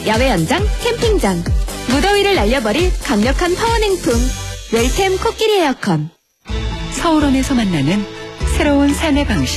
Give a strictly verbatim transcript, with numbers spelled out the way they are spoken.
야외 연장, 캠핑장, 무더위를 날려버릴 강력한 파워냉풍, 웰템 코끼리 에어컨. 서울원에서 만나는 새로운 삶의 방식.